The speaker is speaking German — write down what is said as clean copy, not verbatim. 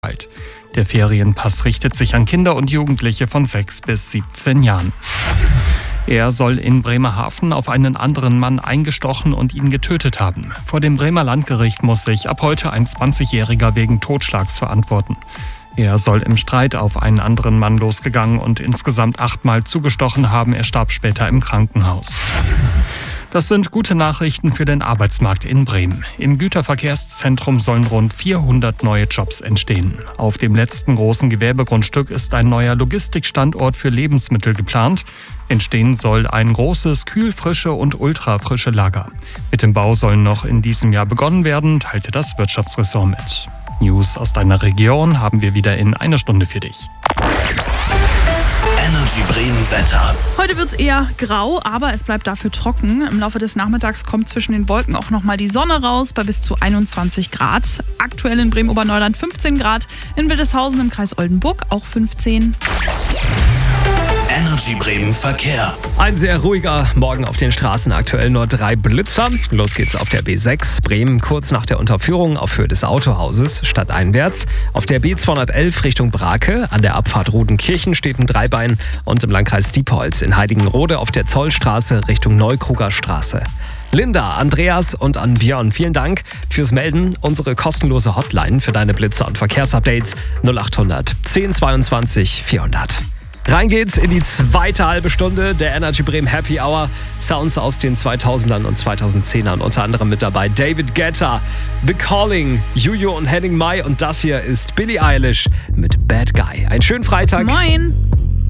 Der Ferienpass richtet sich an Kinder und Jugendliche von 6 bis 17 Jahren. Er soll in Bremerhaven auf einen anderen Mann eingestochen und ihn getötet haben. Vor dem Bremer Landgericht muss sich ab heute ein 20-Jähriger wegen Totschlags verantworten. Er soll im Streit auf einen anderen Mann losgegangen und insgesamt 8-mal zugestochen haben. Er starb später im Krankenhaus. Das sind gute Nachrichten für den Arbeitsmarkt in Bremen. Im Güterverkehrszentrum sollen rund 400 neue Jobs entstehen. Auf dem letzten großen Gewerbegrundstück ist ein neuer Logistikstandort für Lebensmittel geplant. Entstehen soll ein großes, kühlfrische und ultrafrische Lager. Mit dem Bau soll noch in diesem Jahr begonnen werden, teilte das Wirtschaftsressort mit. News aus deiner Region haben wir wieder in einer Stunde für dich. Energy Bremen Wetter. Heute wird es eher grau, aber es bleibt dafür trocken. Im Laufe des Nachmittags kommt zwischen den Wolken auch nochmal die Sonne raus bei bis zu 21 Grad. Aktuell in Bremen-Oberneuland 15 Grad, in Wildeshausen im Kreis Oldenburg auch 15. Energy Bremen Verkehr. Ein sehr ruhiger Morgen auf den Straßen, aktuell nur 3 Blitzer. Los geht's auf der B6 Bremen kurz nach der Unterführung auf Höhe des Autohauses stadteinwärts. Auf der B211 Richtung Brake, an der Abfahrt Rodenkirchen steht ein Dreibein und im Landkreis Diepholz in Heiligenrode auf der Zollstraße Richtung Neukruger Straße. Linda, Andreas und an Björn, vielen Dank fürs Melden. Unsere kostenlose Hotline für deine Blitzer und Verkehrsupdates 0800 10 22 400. Rein geht's in die zweite halbe Stunde der Energy Bremen Happy Hour. Sounds aus den 2000ern und 2010ern, unter anderem mit dabei David Guetta, The Calling, Juju und Henning Mai und das hier ist Billie Eilish mit Bad Guy. Einen schönen Freitag. Moin!